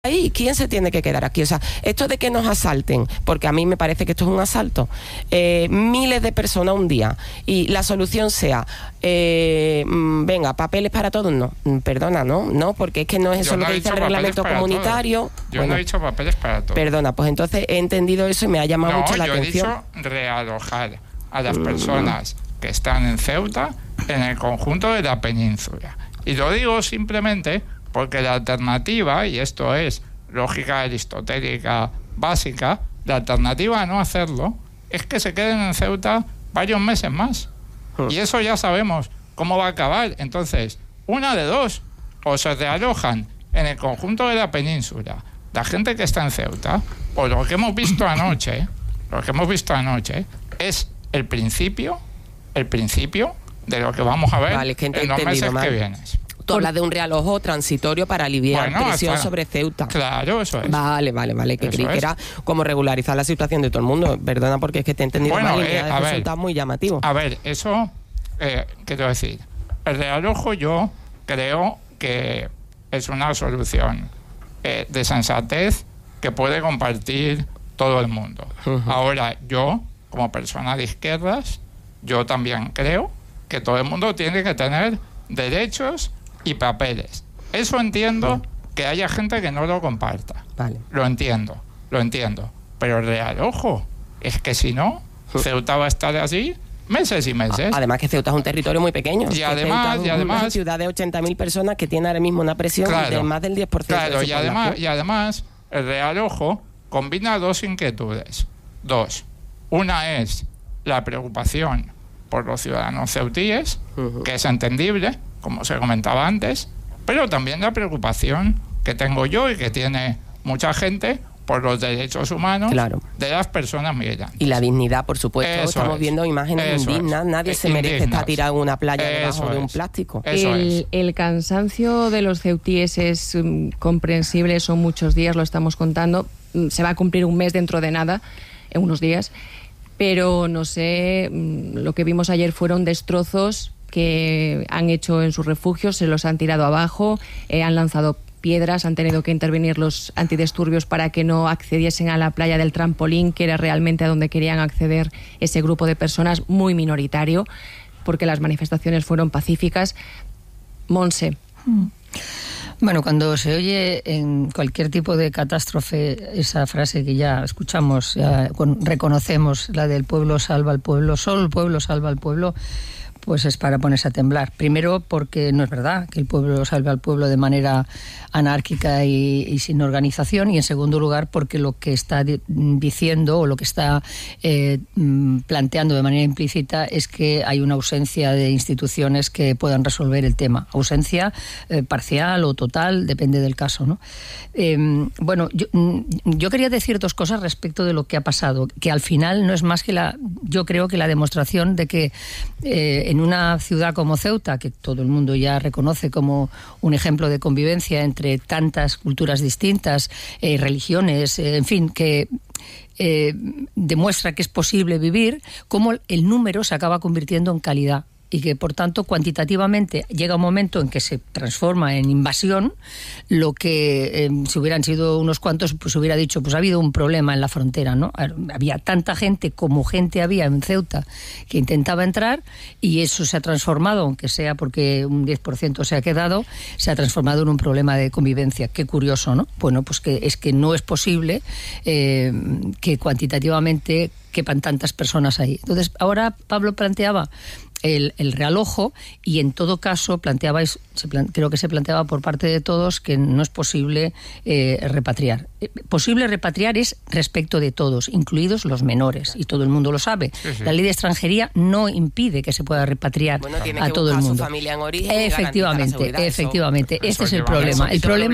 ahí, ¿quién se tiene que quedar aquí? O sea, esto de que nos asalten, porque a mí me parece que esto es un asalto, miles de personas un día, y la solución sea, venga, papeles para todos, no, perdona, no, porque es que no es eso lo que dice el reglamento comunitario. Yo no he dicho papeles para todos. Perdona, pues entonces he entendido eso y me ha llamado mucho la atención. Yo he dicho realojar a las personas que están en Ceuta en el conjunto de la península. Y lo digo simplemente porque la alternativa, y esto es lógica aristotélica básica, la alternativa a no hacerlo es que se queden en Ceuta varios meses más. Y eso ya sabemos cómo va a acabar. Entonces, una de dos, o se realojan en el conjunto de la península la gente que está en Ceuta, o lo que hemos visto anoche, es el principio de lo que vamos a ver en los meses que vienen. Tú hablas de un realojo transitorio para aliviar presión sobre Ceuta. Claro, eso es. Vale, que creí que era como regularizar la situación de todo el mundo. Perdona, porque es que te he entendido mal y me ha resultado muy llamativo. A ver, eso, quiero decir, el realojo yo creo que es una solución de sensatez que puede compartir todo el mundo. Ahora, yo, como persona de izquierdas, yo también creo que todo el mundo tiene que tener derechos y papeles. Eso entiendo que haya gente que no lo comparta. Vale. Lo entiendo. Pero el realojo es que si no, Ceuta va a estar así meses y meses. Además que Ceuta es un territorio muy pequeño. Y además, una ciudad de 80.000 personas que tiene ahora mismo una presión de más del 10%. Claro, y además el realojo combina dos inquietudes. Una es la preocupación por los ciudadanos ceutíes, que es entendible, como se comentaba antes, pero también la preocupación que tengo yo y que tiene mucha gente por los derechos humanos de las personas migrantes. Y la dignidad, por supuesto. Estamos viendo imágenes indignas. Nadie se merece estar tirado en una playa debajo de un plástico. El cansancio de los ceutíes es comprensible, son muchos días, lo estamos contando. Se va a cumplir un mes dentro de nada, en unos días. Pero no sé, lo que vimos ayer fueron destrozos que han hecho en sus refugios, se los han tirado abajo, han lanzado piedras, han tenido que intervenir los antidisturbios para que no accediesen a la playa del Trampolín, que era realmente a donde querían acceder ese grupo de personas, muy minoritario, porque las manifestaciones fueron pacíficas. Monse. Bueno, cuando se oye en cualquier tipo de catástrofe esa frase que ya escuchamos, ya reconocemos, la del pueblo salva al pueblo, solo el pueblo salva al pueblo, pues es para ponerse a temblar. Primero, porque no es verdad que el pueblo salve al pueblo de manera anárquica y sin organización. Y en segundo lugar, porque lo que está diciendo o lo que está planteando de manera implícita es que hay una ausencia de instituciones que puedan resolver el tema. Ausencia parcial o total, depende del caso, ¿no? Bueno, yo quería decir dos cosas respecto de lo que ha pasado, que al final no es más que yo creo que la demostración de que en una ciudad como Ceuta, que todo el mundo ya reconoce como un ejemplo de convivencia entre tantas culturas distintas, religiones, en fin, que demuestra que es posible vivir, cómo el número se acaba convirtiendo en calidad. Y que, por tanto, cuantitativamente llega un momento en que se transforma en invasión, lo que si hubieran sido unos cuantos, pues hubiera dicho, pues ha habido un problema en la frontera, ¿no? Había tanta gente como gente había en Ceuta que intentaba entrar, y eso se ha transformado, aunque sea porque un 10% se ha quedado, se ha transformado en un problema de convivencia. Qué curioso, ¿no? Bueno, pues que no es posible que cuantitativamente quepan tantas personas ahí. Entonces, ahora Pablo planteaba el realojo, y en todo caso creo que se planteaba por parte de todos que no es posible repatriar. Posible repatriar es respecto de todos, incluidos los menores, y todo el mundo lo sabe. Sí. La ley de extranjería no impide que se pueda repatriar a todo el mundo. Su familia en origen, efectivamente. Este es el problema.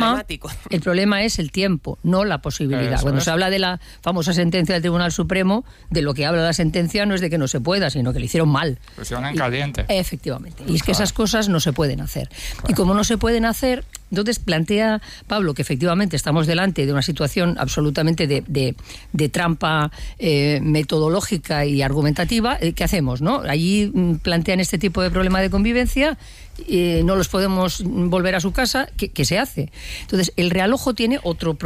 El problema es el tiempo, no la posibilidad. Cuando se habla de la famosa sentencia del Tribunal Supremo, de lo que habla la sentencia no es de que no se pueda, sino que le hicieron mal. caliente. Efectivamente. Y es que esas cosas no se pueden hacer. Y como no se pueden hacer, entonces plantea Pablo que efectivamente estamos delante de una situación absolutamente de trampa metodológica y argumentativa. ¿Qué hacemos, no? Allí plantean este tipo de problema de convivencia, no los podemos volver a su casa. ¿Qué se hace? Entonces, el realojo tiene otro problema.